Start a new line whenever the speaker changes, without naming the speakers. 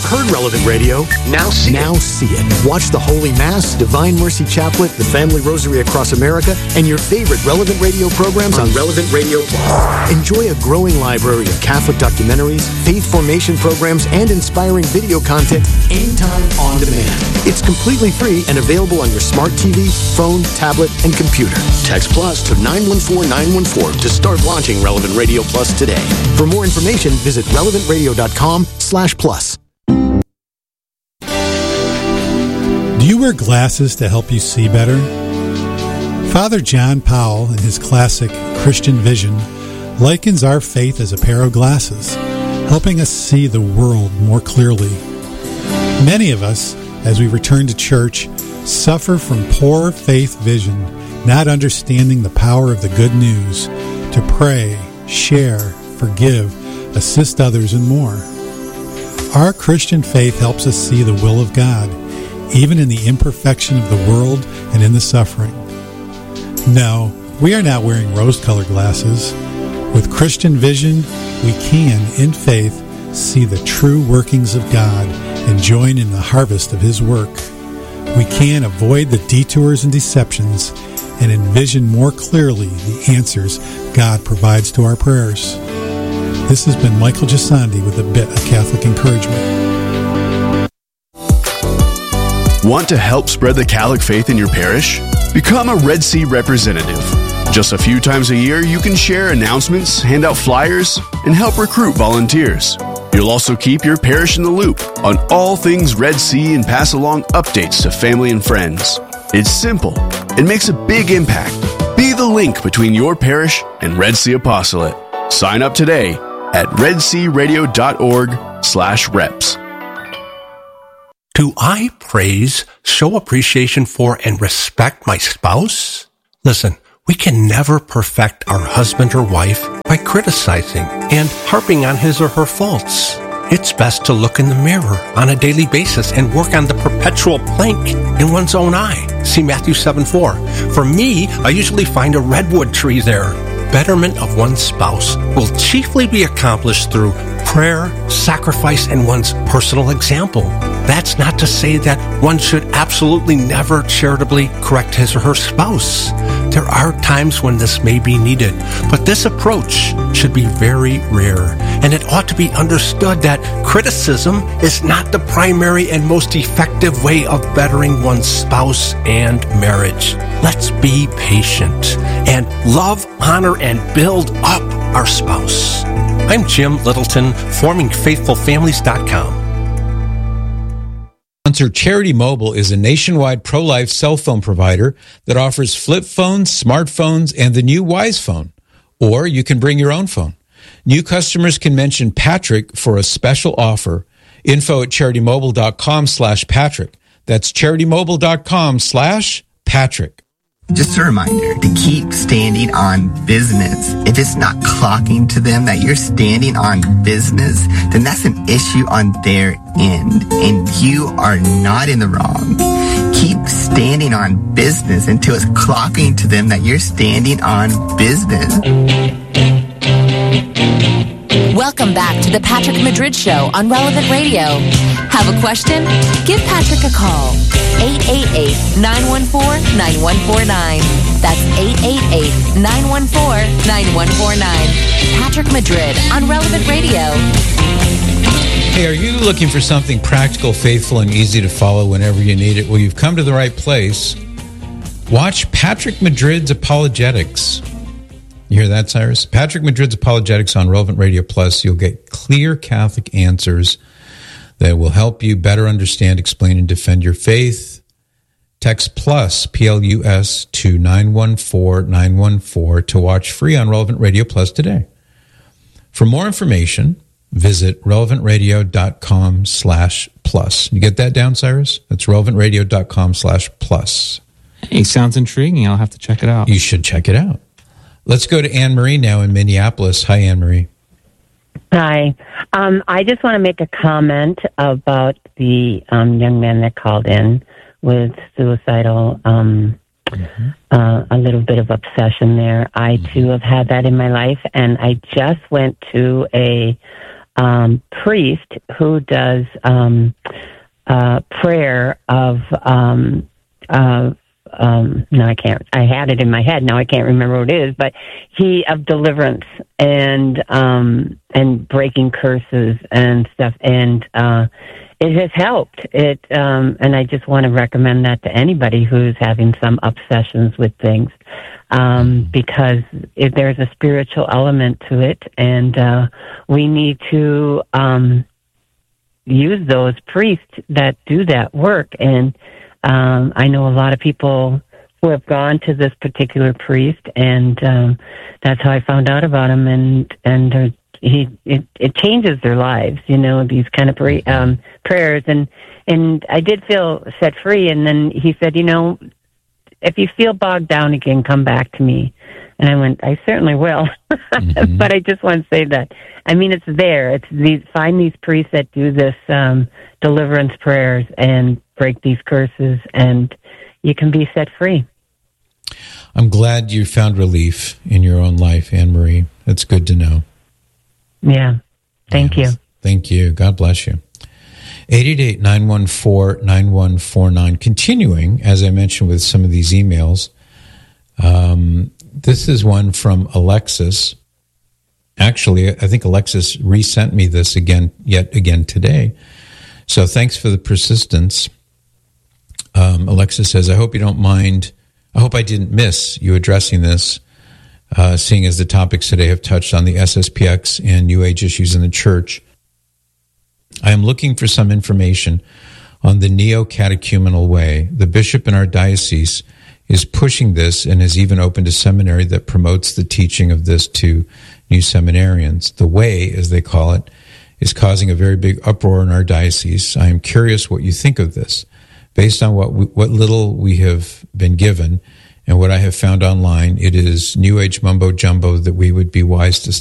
heard Relevant Radio? Now see it. Watch the Holy Mass, Divine Mercy Chaplet, the Family Rosary Across America, and your favorite Relevant Radio programs on Relevant Radio Plus. Enjoy a growing library of Catholic documentaries, faith formation programs, and inspiring video content anytime on demand. It's completely free and available on your smart TV, phone, tablet, and computer. Text Plus to 914914 to start launching Relevant Radio Plus today. For more information, visit relevantradio.com/plus.
Do you wear glasses to help you see better? Father John Powell, in his classic Christian Vision, likens our faith as a pair of glasses, helping us see the world more clearly. Many of us, as we return to church, suffer from poor faith vision, not understanding the power of the good news to pray, share, forgive, assist others, and more. Our Christian faith helps us see the will of God, even in the imperfection of the world and in the suffering. No, we are not wearing rose-colored glasses. With Christian vision, we can, in faith, see the true workings of God and join in the harvest of His work. We can avoid the detours and deceptions and envision more clearly the answers God provides to our prayers. This has been Michael Gisandi with a bit of Catholic encouragement.
Want to help spread the Catholic faith in your parish? Become a Red Sea representative. Just a few times a year, you can share announcements, hand out flyers, and help recruit volunteers. You'll also keep your parish in the loop on all things Red Sea and pass along updates to family and friends. It's simple. It makes a big impact. Be the link between your parish and Red Sea Apostolate. Sign up today at redsearadio.org/reps.
Do I praise, show appreciation for, and respect my spouse? Listen, we can never perfect our husband or wife by criticizing and harping on his or her faults. It's best to look in the mirror on a daily basis and work on the perpetual plank in one's own eye. See Matthew 7:4. For me, I usually find a redwood tree there. Betterment of one's spouse will chiefly be accomplished through prayer, sacrifice, and one's personal example. That's not to say that one should absolutely never charitably correct his or her spouse. There are times when this may be needed, but this approach should be very rare, and it ought to be understood that criticism is not the primary and most effective way of bettering one's spouse and marriage. Let's be patient and love, honor, and build up our spouse. I'm Jim Littleton, formingfaithfulfamilies.com.
Sponsor Charity Mobile is a nationwide pro-life cell phone provider that offers flip phones, smartphones, and the new Wise Phone. Or you can bring your own phone. New customers can mention Patrick for a special offer. Info at CharityMobile.com/Patrick. That's CharityMobile.com/Patrick.
Just a reminder to keep standing on business. If it's not clocking to them that you're standing on business, then that's an issue on their end, and you are not in the wrong. Keep standing on business until it's clocking to them that you're standing on business.
Welcome back to the Patrick Madrid Show on Relevant Radio. Have a question? Give Patrick a call. 888-914-9149. That's 888-914-9149. Patrick Madrid on Relevant Radio.
Hey, are you looking for something practical, faithful, and easy to follow whenever you need it? Well, you've come to the right place. Watch Patrick Madrid's Apologetics. You hear that, Cyrus? Patrick Madrid's Apologetics on Relevant Radio Plus. You'll get clear Catholic answers that will help you better understand, explain, and defend your faith. Text PLUS, P-L-U-S, to 914-914 to watch free on Relevant Radio Plus today. For more information, visit relevantradio.com/plus. You get that down, Cyrus? That's relevantradio.com/plus.
Hey, sounds intriguing. I'll have to check it out.
You should check it out. Let's go to Anne-Marie now in Minneapolis. Hi, Anne-Marie.
Hi. I just want to make a comment about the young man that called in with suicidal, a little bit of obsession there. I, too, have had that in my life, and I just went to a priest who does prayer of no, I can't. I had it in my head. Now I can't remember what it is, but of deliverance and breaking curses and stuff. And it has helped. And I just want to recommend that to anybody who's having some obsessions with things, because there's a spiritual element to it, and we need to use those priests that do that work. And I know a lot of people who have gone to this particular priest, and that's how I found out about him. And it changes their lives, these kind of prayers. And I did feel set free. And then he said, if you feel bogged down again, come back to me. And I went, I certainly will. Mm-hmm. But I just want to say that, it's there. Find these priests that do this deliverance prayers and break these curses, and you can be set free.
I'm glad you found relief in your own life, Anne-Marie. That's good to know.
Yeah. Thank you.
Thank you. God bless you. 888-914-9149. Continuing, as I mentioned, with some of these emails. This is one from Alexis. Actually, I think Alexis resent me this yet again today. So thanks for the persistence. Alexis says, I hope you don't mind. I hope I didn't miss you addressing this, seeing as the topics today have touched on the SSPX and New Age issues in the church. I am looking for some information on the neo-catechumenal way. The bishop in our diocese is pushing this and has even opened a seminary that promotes the teaching of this to new seminarians. The way, as they call it, is causing a very big uproar in our diocese. I am curious what you think of this. Based on what little we have been given and what I have found online, it is New Age mumbo-jumbo that we would be wise to